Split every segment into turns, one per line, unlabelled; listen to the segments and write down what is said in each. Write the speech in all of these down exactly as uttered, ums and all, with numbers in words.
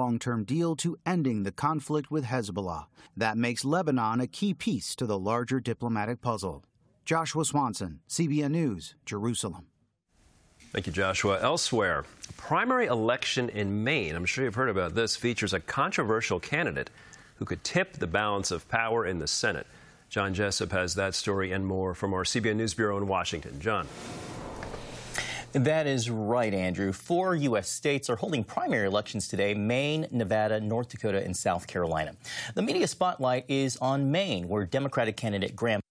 long-term deal to ending the conflict with Hezbollah. That makes Lebanon a key piece to the larger diplomatic puzzle. Joshua Swanson, C B N News, Jerusalem.
Thank you, Joshua. Elsewhere, a primary election in Maine, I'm sure you've heard about this, features a controversial candidate who could tip the balance of power in the Senate. John Jessup has that story and more from our C B N News Bureau in Washington. John.
That is right, Andrew. Four U S states are holding primary elections today: Maine, Nevada, North Dakota, and South Carolina. The media spotlight is on Maine, where Democratic candidate Graham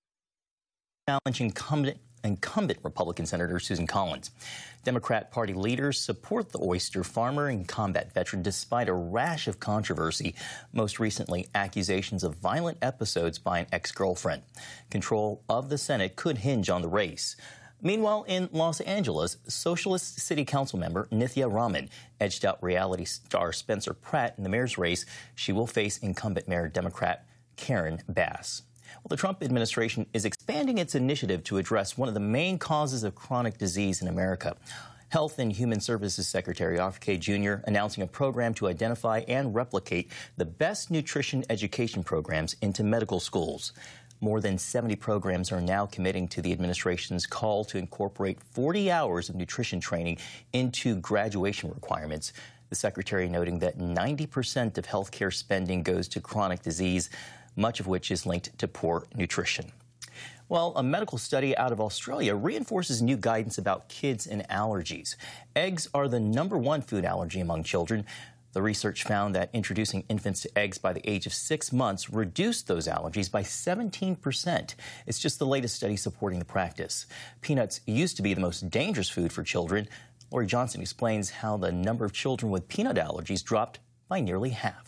challenging incumbent, incumbent Republican Senator Susan Collins. Democrat Party leaders support the oyster farmer and combat veteran despite a rash of controversy, most recently accusations of violent episodes by an ex-girlfriend. Control of the Senate could hinge on the race. Meanwhile, in Los Angeles, Socialist City Council member Nithya Raman edged out reality star Spencer Pratt in the mayor's race. She will face incumbent mayor Democrat Karen Bass. Well, the Trump administration is expanding its initiative to address one of the main causes of chronic disease in America. Health and Human Services Secretary R F K Junior announcing a program to identify and replicate the best nutrition education programs into medical schools. More than seventy programs are now committing to the administration's call to incorporate forty hours of nutrition training into graduation requirements. The secretary noting that ninety percent of health care spending goes to chronic disease, much of which is linked to poor nutrition. Well, a medical study out of Australia reinforces new guidance about kids and allergies. Eggs are the number one food allergy among children. The research found that introducing infants to eggs by the age of six months reduced those allergies by seventeen percent. It's just the latest study supporting the practice. Peanuts used to be the most dangerous food for children. Lori Johnson explains how the number of children with peanut allergies dropped by nearly half.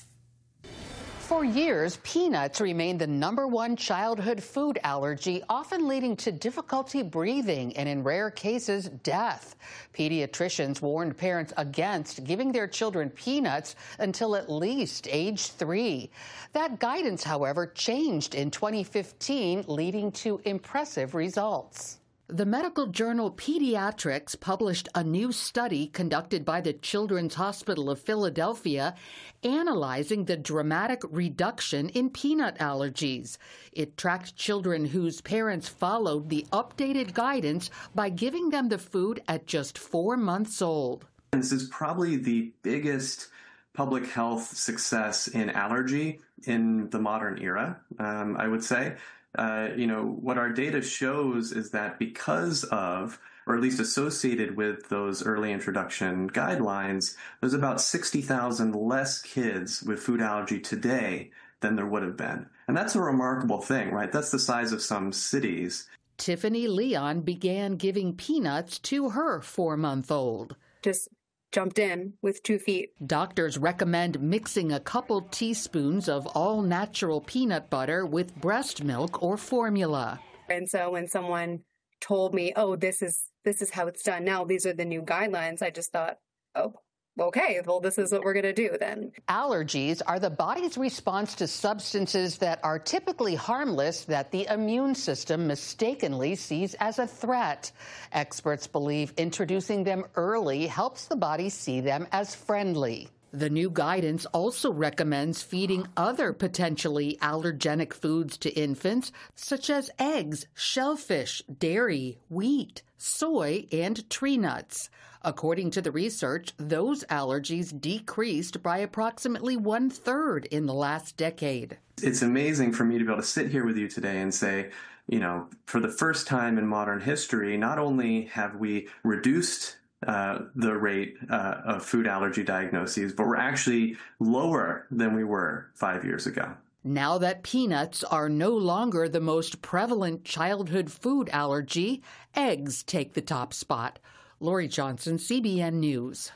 For years, peanuts remained the number one childhood food allergy, often leading to difficulty breathing and, in rare cases, death. Pediatricians warned parents against giving their children peanuts until at least age three. That guidance, however, changed in twenty fifteen, leading to impressive results. The medical journal Pediatrics published a new study conducted by the Children's Hospital of Philadelphia analyzing the dramatic reduction in peanut allergies. It tracked children whose parents followed the updated guidance by giving them the food at just four months old.
This is probably the biggest public health success in allergy in the modern era, um, I would say. Uh, you know, what our data shows is that because of, or at least associated with those early introduction guidelines, there's about sixty thousand less kids with food allergy today than there would have been. And that's a remarkable thing, right? That's the size of some cities.
Tiffany Leon began giving peanuts to her four-month-old.
Just jumped in with two feet.
Doctors recommend mixing a couple teaspoons of all-natural peanut butter with breast milk or formula.
And so when someone told me, oh, this is this is how it's done now, these are the new guidelines, I just thought, oh, okay, well, this is what we're going to do then.
Allergies are the body's response to substances that are typically harmless that the immune system mistakenly sees as a threat. Experts believe introducing them early helps the body see them as friendly. The new guidance also recommends feeding other potentially allergenic foods to infants, such as eggs, shellfish, dairy, wheat, soy, and tree nuts. According to the research, those allergies decreased by approximately one-third in the last decade.
It's amazing for me to be able to sit here with you today and say, you know, for the first time in modern history, not only have we reduced uh, the rate uh, of food allergy diagnoses, but we're actually lower than we were five years ago.
Now that peanuts are no longer the most prevalent childhood food allergy, eggs take the top spot. Lori Johnson, C B N News.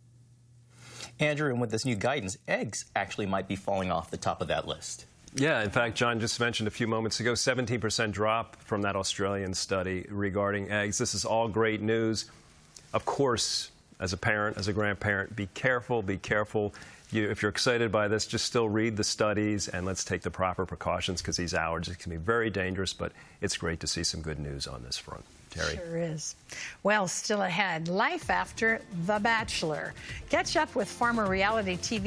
Andrew, and with this new guidance, eggs actually might be falling off the top of that list.
Yeah, in fact, John just mentioned a few moments ago, seventeen percent drop from that Australian study regarding eggs. This is all great news. Of course, as a parent, as a grandparent, be careful, be careful. You, if you're excited by this, just still read the studies and let's take the proper precautions because these allergies can be very dangerous, but it's great to see some good news on this front. Terry.
Sure is. Well, still ahead, life after The Bachelor. Catch up with former reality T V